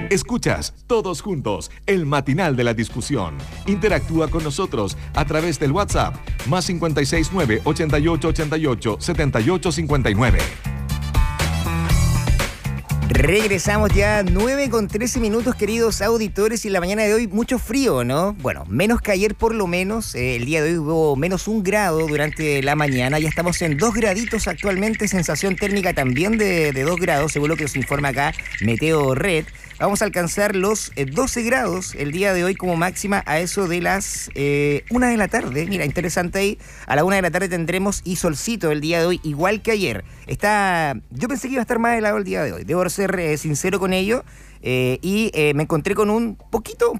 Escuchas Todos Juntos, el matinal de la discusión. Interactúa con nosotros a través del WhatsApp +569 8888 7859. Regresamos ya 9:13 minutos, queridos auditores, y en la mañana de hoy mucho frío, ¿no? Bueno, menos que ayer por lo menos. El día de hoy hubo -1 grado durante la mañana. Ya estamos en 2 graditos actualmente, sensación térmica también de 2 grados, según lo que nos informa acá Meteo Red. Vamos a alcanzar los 12 grados el día de hoy como máxima a eso de las 1 de la tarde. Mira, interesante ahí. A la 1 de la tarde tendremos y solcito el día de hoy, igual que ayer. Yo pensé que iba a estar más helado el día de hoy. Debo ser sincero con ello. Me encontré con un poquito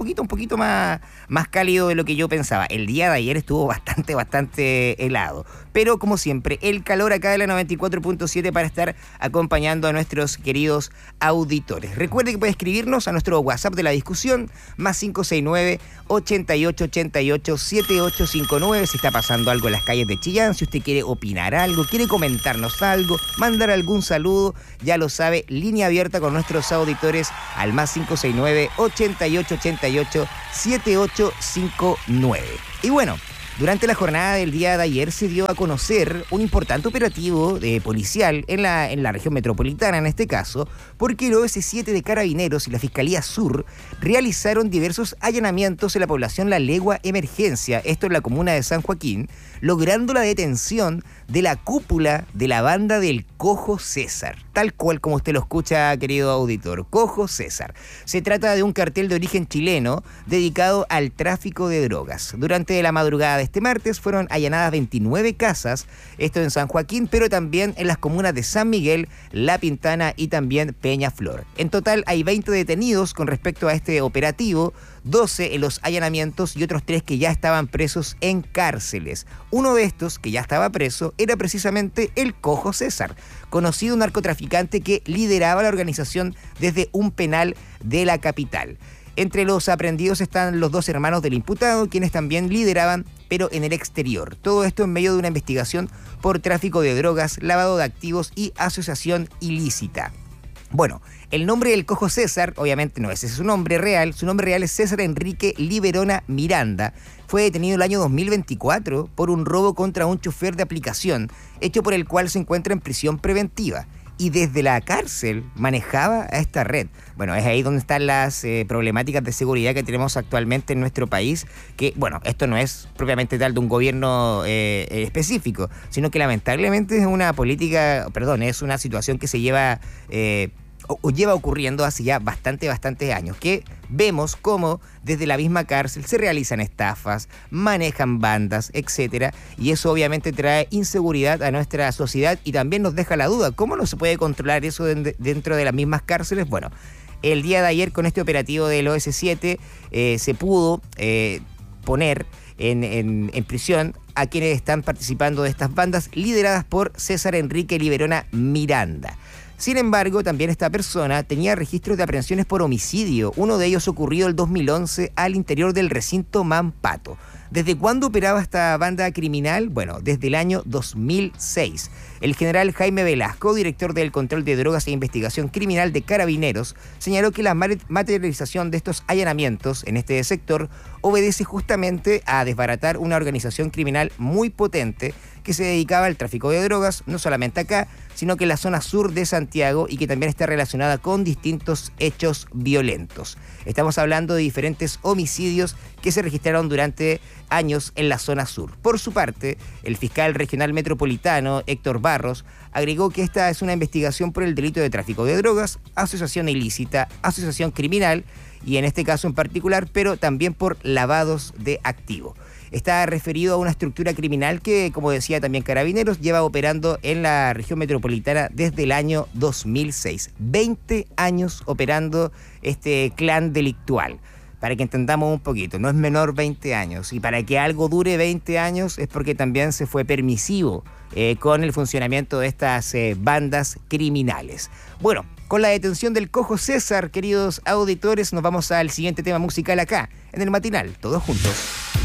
más cálido de lo que yo pensaba. El día de ayer estuvo bastante helado. Pero como siempre, el calor acá de la 94.7 para estar acompañando a nuestros queridos auditores. Recuerde que puede escribirnos a nuestro WhatsApp de la discusión, +569 8888 7859. Si está pasando algo en las calles de Chillán, si usted quiere opinar algo, quiere comentarnos algo, mandar algún saludo, ya lo sabe, línea abierta con nuestros auditores al +569 8888 7859. Y bueno, durante la jornada del día de ayer se dio a conocer un importante operativo policial en la región metropolitana, en este caso, porque el OS7 de Carabineros y la Fiscalía Sur realizaron diversos allanamientos en la población La Legua Emergencia, esto en la comuna de San Joaquín, logrando la detención de la cúpula de la banda del Cojo César, tal cual como usted lo escucha, querido auditor, Cojo César. Se trata de un cartel de origen chileno dedicado al tráfico de drogas. Durante la madrugada de este martes fueron allanadas 29 casas, esto en San Joaquín, pero también en las comunas de San Miguel, La Pintana y también Peñaflor. En total hay 20 detenidos con respecto a este operativo, 12 en los allanamientos y otros 3 que ya estaban presos en cárceles. Uno de estos, que ya estaba preso, era precisamente el Cojo César, conocido narcotraficante que lideraba la organización desde un penal de la capital. Entre los aprehendidos están los 2 hermanos del imputado, quienes también lideraban, pero en el exterior. Todo esto en medio de una investigación por tráfico de drogas, lavado de activos y asociación ilícita. Bueno, el nombre del Cojo César, obviamente no ese es su nombre real es César Enrique Liberona Miranda. Fue detenido el año 2024 por un robo contra un chofer de aplicación, hecho por el cual se encuentra en prisión preventiva. Y desde la cárcel manejaba a esta red. Bueno, es ahí donde están las problemáticas de seguridad que tenemos actualmente en nuestro país, que, bueno, esto no es propiamente tal de un gobierno específico, sino que lamentablemente es es una situación que se lleva ocurriendo hace ya bastantes años, que vemos cómo desde la misma cárcel se realizan estafas, manejan bandas, etcétera, y eso obviamente trae inseguridad a nuestra sociedad y también nos deja la duda, ¿cómo no se puede controlar eso dentro de las mismas cárceles? Bueno, el día de ayer con este operativo del OS7 se pudo poner en prisión a quienes están participando de estas bandas lideradas por César Enrique Liberona Miranda. Sin embargo, también esta persona tenía registros de aprehensiones por homicidio, uno de ellos ocurrido el 2011 al interior del recinto Mampato. ¿Desde cuándo operaba esta banda criminal? Bueno, desde el año 2006. El general Jaime Velasco, director del Control de Drogas e Investigación Criminal de Carabineros, señaló que la materialización de estos allanamientos en este sector obedece justamente a desbaratar una organización criminal muy potente que se dedicaba al tráfico de drogas, no solamente acá, sino que en la zona sur de Santiago y que también está relacionada con distintos hechos violentos. Estamos hablando de diferentes homicidios que se registraron durante años en la zona sur. Por su parte, el fiscal regional metropolitano, Héctor Barros, agregó que esta es una investigación por el delito de tráfico de drogas, asociación ilícita, asociación criminal y en este caso en particular, pero también por lavados de activos. Está referido a una estructura criminal que, como decía también Carabineros, lleva operando en la región metropolitana desde el año 2006. 20 años operando este clan delictual. Para que entendamos un poquito, no es menor 20 años. Y para que algo dure 20 años es porque también se fue permisivo con el funcionamiento de estas bandas criminales. Bueno, con la detención del Cojo César, queridos auditores, nos vamos al siguiente tema musical acá, en el matinal, todos juntos.